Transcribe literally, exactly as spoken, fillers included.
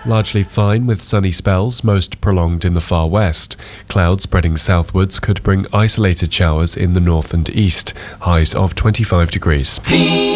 Largely fine with sunny spells, most prolonged in the far west. Clouds spreading southwards could bring isolated showers in the north and east. Highs of twenty-five degrees.